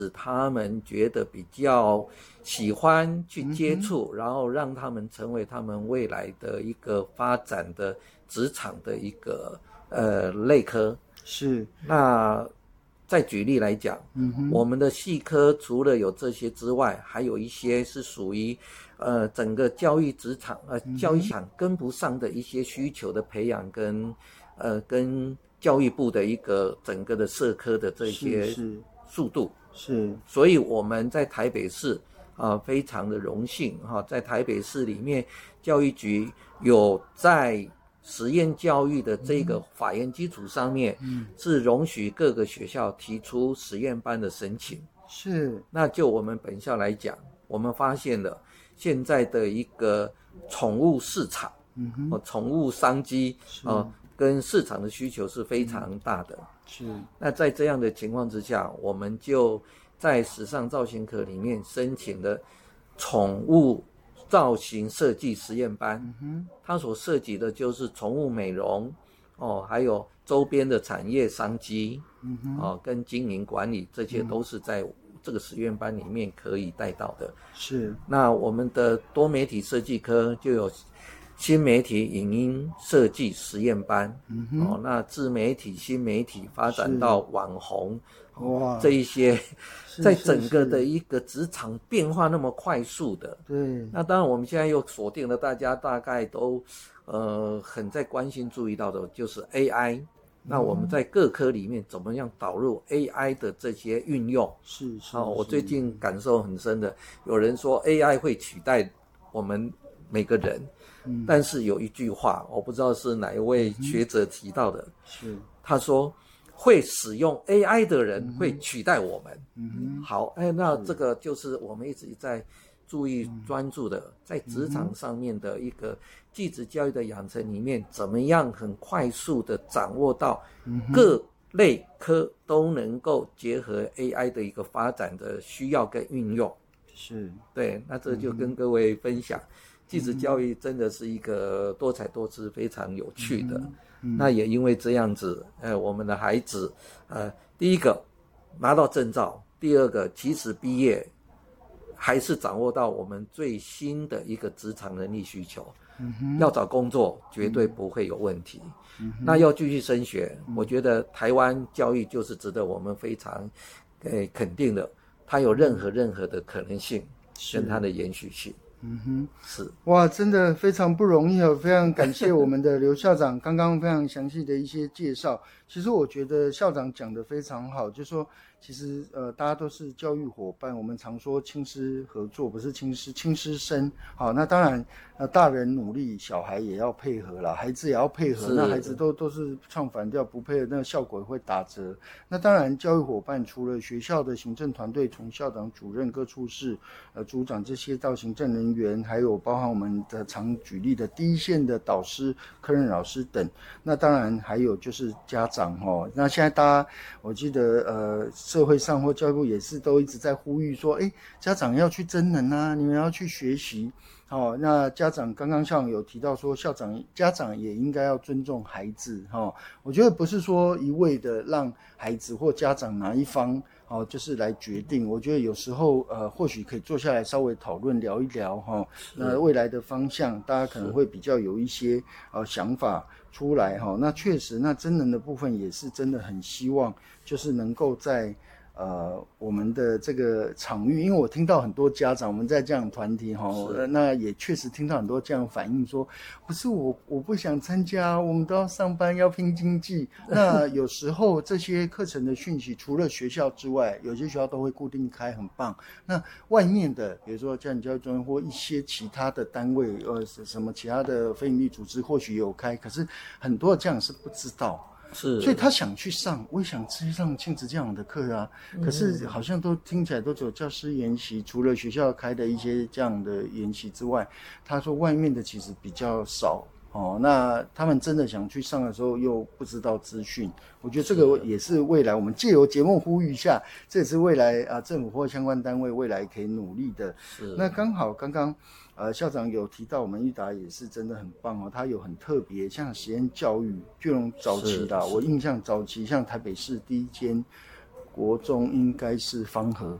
他们觉得比较喜欢去接触，然后让他们成为他们未来的一个发展的职场的一个类科。 是。 那再举例来讲，我们的系科除了有这些之外，还有一些是属于整个教育职场教育场跟不上的一些需求的培养跟教育部的一个整个的社科的这些速度。 是， 所以我们在台北市非常的荣幸在台北市里面，教育局有在实验教育的这个法源基础上面，是容许各个学校提出实验班的申请。 是， 那就我们本校来讲，我们发现了现在的一个宠物市场，宠物商机跟市场的需求是非常大的。 是。 那在这样的情况之下，我们就在时尚造型科里面申请了宠物造型设计实验班。它所涉及的就是宠物美容还有周边的产业商机跟经营管理，这些都是在这个实验班里面可以带到的。 是。 那我们的多媒体设计科就有新媒体影音设计实验班，那自媒体、新媒体发展到网红，这一些，在整个的一个职场变化那么快速的， 对。 那当然我们现在又锁定了大家大概都很在关心注意到的就是 AI。那我们在各科里面怎么样导入 AI 的这些运用？ 是。 我最近感受很深的，有人说 AI 会取代我们每个人。但是有一句话，我不知道是哪一位学者提到的， 是他说会使用 AI 的人会取代我们。好，那这个就是我们一直在注意专注的，在职场上面的一个技职教育的养成里面，怎么样很快速的掌握到各类科都能够结合 AI 的一个发展的需要跟运用。 是。 对，那这就跟各位分享。技职教育真的是一个多彩多姿、非常有趣的。那也因为这样子，我们的孩子，第一个拿到证照，第二个即使毕业，还是掌握到我们最新的一个职场能力需求。要找工作绝对不会有问题。那要继续升学，我觉得台湾教育就是值得我们非常肯定的，它有任何的可能性跟它的延续性。是。 哇，真的非常不容易非常感谢我们的刘校长刚刚非常详细的一些介绍。其实我觉得校长讲得非常好，就是说其实大家都是教育伙伴，我们常说亲师合作，不是亲师生。好，那当然大人努力，小孩也要配合啦，孩子也要配合。那孩子都是唱反调，不配合，那个效果会打折。那当然教育伙伴除了学校的行政团队，从校长、主任、各处室组长这些到行政人员，还有包含我们的常举例的第一线的导师、科任老师等。那当然还有就是家长那现在大家我记得社会上或教育部也是都一直在呼吁说家长要去真能啊，你们要去学习。那家长刚刚校长有提到说家长也应该要尊重孩子我觉得不是说一味的让孩子或家长哪一方就是来决定。我觉得有时候或许可以坐下来稍微讨论聊一聊那未来的方向大家可能会比较有一些想法出来那确实那真人的部分也是真的很希望就是能够在我们的这个场域，因为我听到很多家长，我们在这样团体那也确实听到很多这样反映说，不是我不想参加，我们都要上班要拼经济。那有时候这些课程的讯息，除了学校之外，有些学校都会固定开，很棒。那外面的，比如说家庭教育中心或一些其他的单位，什么其他的非营利组织，或许有开，可是很多的家长是不知道。 是， 所以他想去上，我也想去上亲子教养的课啊，可是好像都听起来都只有教师研习，除了学校开的一些这样的研习之外，他说外面的其实比较少那他们真的想去上的时候又不知道资讯。我觉得这个也是未来我们借由节目呼吁一下，这也是未来政府或相关单位未来可以努力的。那刚好刚刚校长有提到我们育达也是真的很棒他有很特别像实验教育，就用早期啦，我印象早期像台北市第一间国中应该是方和，